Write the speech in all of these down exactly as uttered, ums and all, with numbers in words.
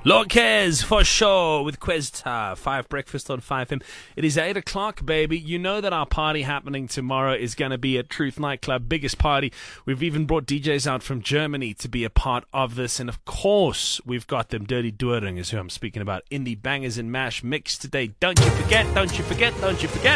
Lorquez for sure with Questa. Five breakfast on five M. It is eight o'clock, baby. You know that our party happening tomorrow is going to be at Truth Nightclub. Biggest party. We've even brought D Js out from Germany to be a part of this. And of course, we've got them Dirty Doering is who I'm speaking about. Indie bangers and mash mix today. Don't you forget, don't you forget, don't you forget.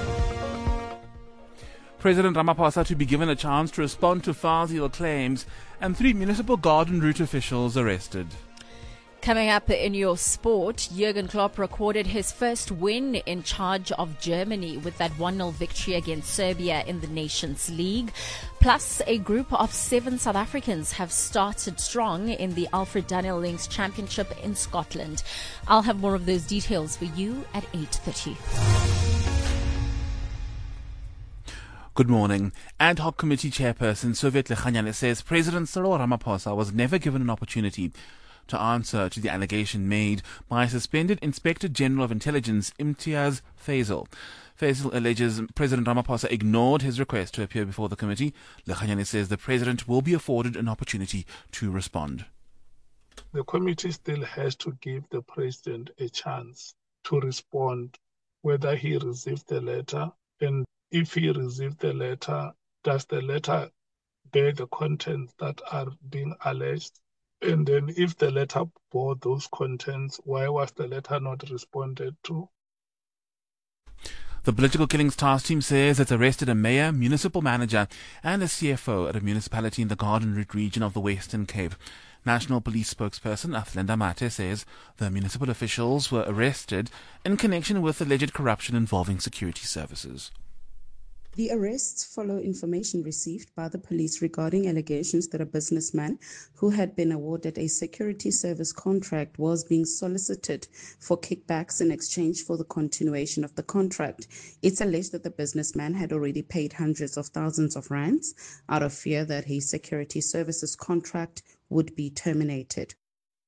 President Ramaphosa to be given a chance to respond to Fazil claims, and three municipal garden route officials arrested. Coming up in your sport, Jurgen Klopp recorded his first win in charge of Germany with that one nil victory against Serbia in the Nations League. Plus, a group of seven South Africans have started strong in the Alfred Daniel Links Championship in Scotland. I'll have more of those details for you at eight thirty. Good morning. Ad hoc committee chairperson Soviet Lekhanyane says President Cyril Ramaphosa was never given an opportunity to answer to the allegation made by suspended Inspector General of Intelligence Imtiaz Faisal. Faisal alleges President Ramaphosa ignored his request to appear before the committee. Lekhanyane says the president will be afforded an opportunity to respond. The committee still has to give the president a chance to respond, whether he received the letter, and if he received the letter, does the letter bear the contents that are being alleged? And then if the letter bore those contents, why was the letter not responded to? The Political Killings Task Team says it's arrested a mayor, municipal manager and a C F O at a municipality in the Garden Route region of the Western Cape. National Police spokesperson Athlenda Mate says the municipal officials were arrested in connection with alleged corruption involving security services. The arrests follow information received by the police regarding allegations that a businessman who had been awarded a security service contract was being solicited for kickbacks in exchange for the continuation of the contract. It's alleged that the businessman had already paid hundreds of thousands of rands out of fear that his security services contract would be terminated.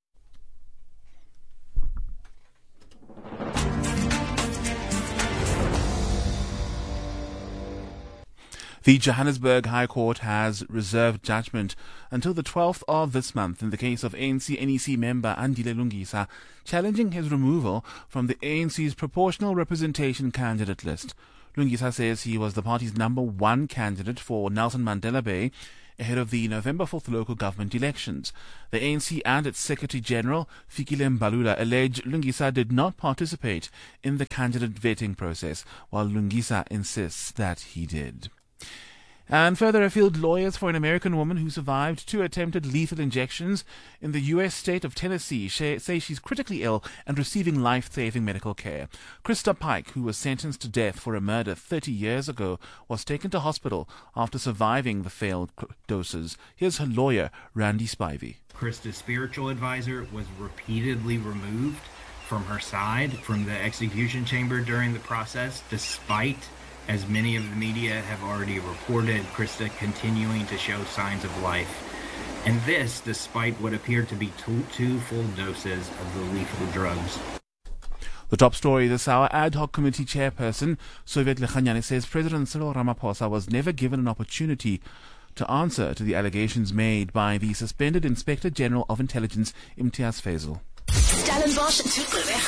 The Johannesburg High Court has reserved judgment until the twelfth of this month in the case of A N C N E C member Andile Lungisa, challenging his removal from the A N C's proportional representation candidate list. Lungisa says he was the party's number one candidate for Nelson Mandela Bay ahead of the November fourth local government elections. The A N C and its Secretary-General, Fikile Mbalula, allege Lungisa did not participate in the candidate vetting process, while Lungisa insists that he did. And further afield, lawyers for an American woman who survived two attempted lethal injections in the U S state of Tennessee say she's critically ill and receiving life-saving medical care. Krista Pike, who was sentenced to death for a murder thirty years ago, was taken to hospital after surviving the failed doses. Here's her lawyer, Randy Spivey. Krista's spiritual advisor was repeatedly removed from her side, from the execution chamber during the process, despite, as many of the media have already reported, Krista continuing to show signs of life. And this, despite what appeared to be two, two full doses of the lethal drugs. The top story this hour, ad hoc committee chairperson Soviet Lekhanyane says President Cyril Ramaphosa was never given an opportunity to answer to the allegations made by the suspended Inspector General of Intelligence Imtiaz Faisal.